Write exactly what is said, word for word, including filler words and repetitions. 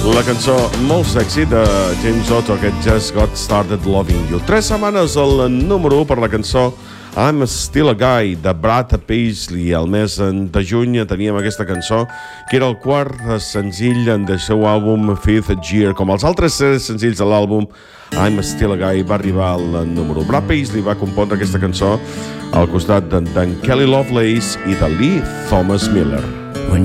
La cançó molt sexy de James Otto, aquest Just Got Started Loving You. Tres setmanes al número u per la cançó I'm Still a Guy de Brad Paisley. El mes de juny teníem aquesta cançó, que era el quart senzill del seu àlbum Fifth Year. Com els altres senzills de l'àlbum, I'm Still a Guy va arribar al número u. Brad Paisley va compondre aquesta cançó al costat d'en Kelly Lovelace i de Lee Thomas Miller.